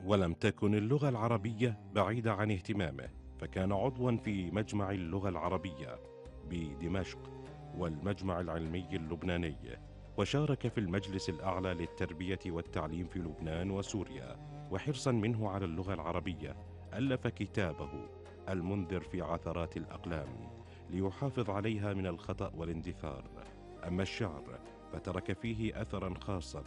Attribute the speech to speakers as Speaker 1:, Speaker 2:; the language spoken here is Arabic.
Speaker 1: ولم تكن اللغة العربية بعيدة عن اهتمامه، فكان عضوا في مجمع اللغة العربية بدمشق والمجمع العلمي اللبناني، وشارك في المجلس الأعلى للتربية والتعليم في لبنان وسوريا. وحرصا منه على اللغة العربية ألف كتابه المنذر في عثرات الأقلام ليحافظ عليها من الخطأ والاندثار. أما الشعر فترك فيه أثرا خاصا